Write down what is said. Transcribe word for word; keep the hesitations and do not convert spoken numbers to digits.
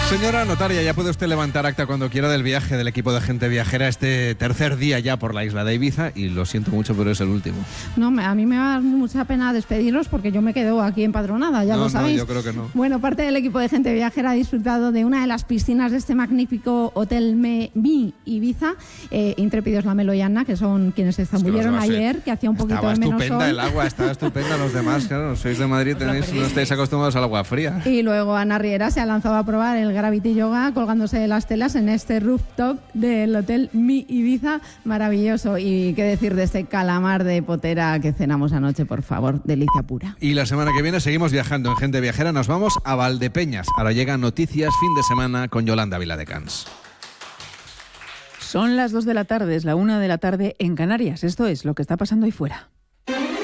Señora notaria, ya puede usted levantar acta cuando quiera del viaje del equipo de Gente Viajera este tercer día ya por la isla de Ibiza, y lo siento mucho, pero es el último. No, a mí me va a dar mucha pena despediros porque yo me quedo aquí empadronada, ya no, lo sabéis. No, yo creo que no. Bueno, parte del equipo de Gente Viajera ha disfrutado de una de las piscinas de este magnífico Hotel Me, Mi Ibiza. Eh, intrépidos Lamelo y Anna, que son quienes se zambulleron es que ayer, que hacía un poquito estaba de menos estupenda sol. El agua estaba estupenda, los demás, claro, sois de Madrid, tenéis, no estáis acostumbrados al agua fría. Y luego Ana Riera se ha lanzado a probar el Gravity Yoga colgándose de las telas en este rooftop del Hotel Mi Ibiza, maravilloso. Y qué decir de este calamar de potera que cenamos anoche, por favor, delicia pura. Y la semana que viene seguimos viajando en Gente Viajera, nos vamos a Valdepeñas. Ahora llegan noticias fin de semana con Yolanda Viladecans. Son las dos de la tarde, es la una de la tarde en Canarias. Esto es lo que está pasando ahí fuera.